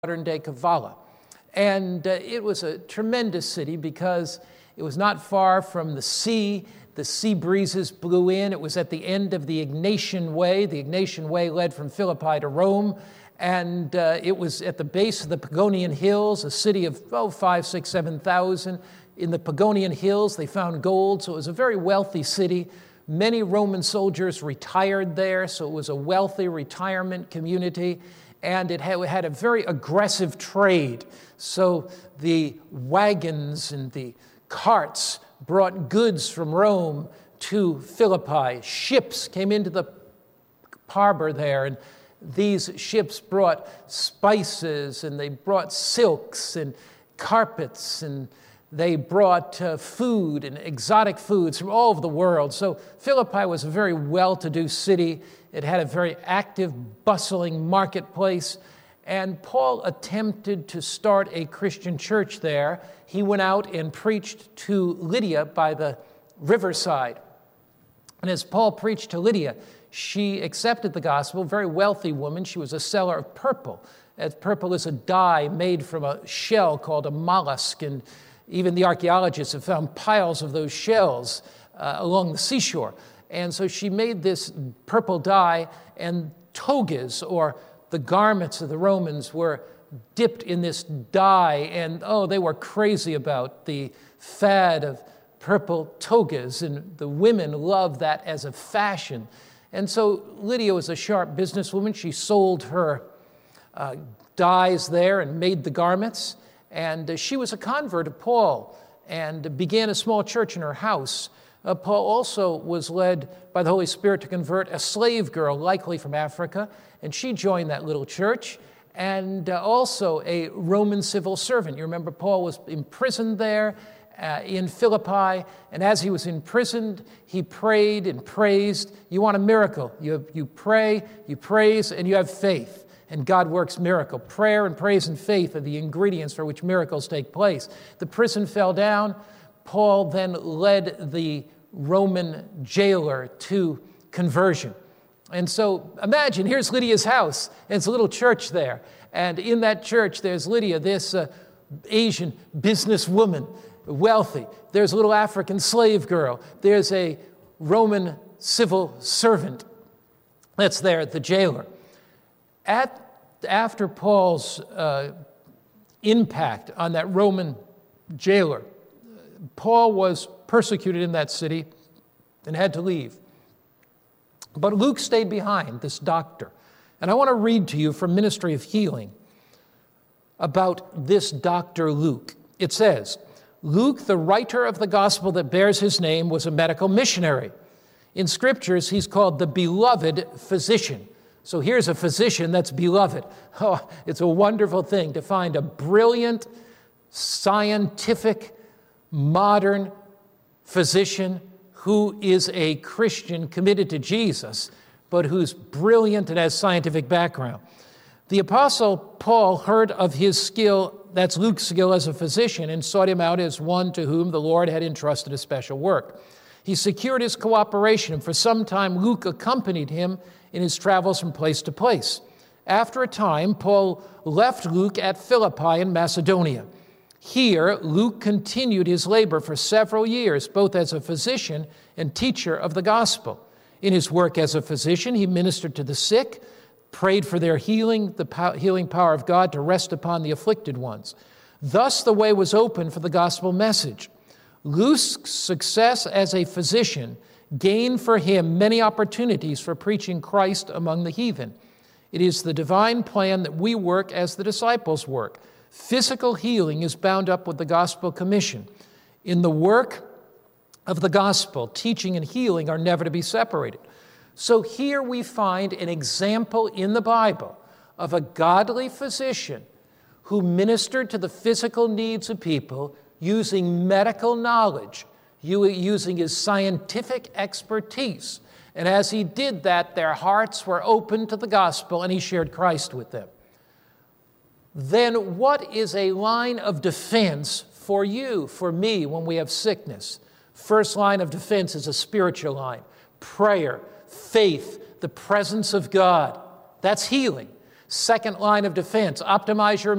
modern-day Kavala. And it was a tremendous city because it was not far from the sea. The sea breezes blew in. It was at the end of the Egnatian Way. The Egnatian Way led from Philippi to Rome. And it was at the base of the Pagonian Hills, a city of 5, 6, 7,000. In the Pagonian Hills, they found gold, so it was a very wealthy city. Many Roman soldiers retired there, so it was a wealthy retirement community. And it had a very aggressive trade. So the wagons and the carts brought goods from Rome to Philippi. Ships came into the harbor there, and these ships brought spices, and they brought silks and carpets, and they brought food and exotic foods from all over the world. So Philippi was a very well-to-do city. It had a very active, bustling marketplace. And Paul attempted to start a Christian church there. He went out and preached to Lydia by the riverside. And as Paul preached to Lydia, she accepted the gospel, a very wealthy woman. She was a seller of purple. As purple is a dye made from a shell called a mollusk, and even the archaeologists have found piles of those shells along the seashore. And so she made this purple dye, and togas, or the garments of the Romans, were dipped in this dye. And, they were crazy about the fad of purple togas, and the women loved that as a fashion. And so Lydia was a sharp businesswoman. She sold her dyes there and made the garments. And she was a convert of Paul and began a small church in her house. Paul also was led by the Holy Spirit to convert a slave girl, likely from Africa, and she joined that little church, and also a Roman civil servant. You remember Paul was imprisoned there in Philippi, and as he was imprisoned, he prayed and praised. You want a miracle. You pray, you praise, and you have faith. And God works miracle. Prayer and praise and faith are the ingredients for which miracles take place. The prison fell down. Paul then led the Roman jailer to conversion. And so imagine, here's Lydia's house, and it's a little church there. And in that church, there's Lydia, this Asian businesswoman, wealthy. There's a little African slave girl. There's a Roman civil servant that's there, the jailer. After Paul's impact on that Roman jailer, Paul was persecuted in that city and had to leave. But Luke stayed behind, this doctor. And I want to read to you from Ministry of Healing about this Dr. Luke. It says, Luke, the writer of the gospel that bears his name, was a medical missionary. In scriptures, he's called the beloved physician. So here's a physician that's beloved. Oh, it's a wonderful thing to find a brilliant, scientific, modern physician who is a Christian committed to Jesus, but who's brilliant and has scientific background. The Apostle Paul heard of his skill, that's Luke's skill as a physician, and sought him out as one to whom the Lord had entrusted a special work. He secured his cooperation, and for some time Luke accompanied him in his travels from place to place. After a time, Paul left Luke at Philippi in Macedonia. Here, Luke continued his labor for several years, both as a physician and teacher of the gospel. In his work as a physician, he ministered to the sick, prayed for their healing, the healing power of God to rest upon the afflicted ones. Thus, the way was open for the gospel message. Luke's success as a physician gained for him many opportunities for preaching Christ among the heathen. It is the divine plan that we work as the disciples work. Physical healing is bound up with the gospel commission. In the work of the gospel, teaching and healing are never to be separated. So here we find an example in the Bible of a godly physician who ministered to the physical needs of people using medical knowledge, using his scientific expertise. And as he did that, their hearts were open to the gospel, and he shared Christ with them. Then what is a line of defense for you, for me, when we have sickness? First line of defense is a spiritual line. Prayer, faith, the presence of God. That's healing. second line of defense. Optimize your